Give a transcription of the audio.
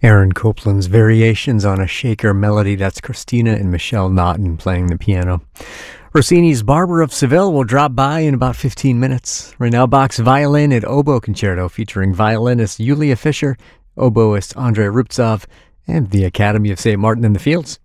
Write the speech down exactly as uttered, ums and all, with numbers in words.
Aaron Copland's Variations on a Shaker Melody. That's Christina and Michelle Naughton playing the piano. Rossini's Barber of Seville will drop by in about fifteen minutes. Right now, Bach's Violin and Oboe Concerto featuring violinist Yulia Fischer, oboist Andrei Rubtsov, and the Academy of Saint Martin in the Fields.